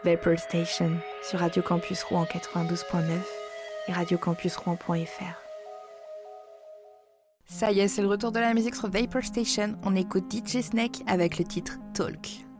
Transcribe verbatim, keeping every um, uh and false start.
Vapor Station sur Radio Campus Rouen quatre-vingt-douze point neuf et radio campus rouen point f r. Ça y est, c'est le retour de la musique sur Vapor Station. On écoute D J Snake avec le titre Talk.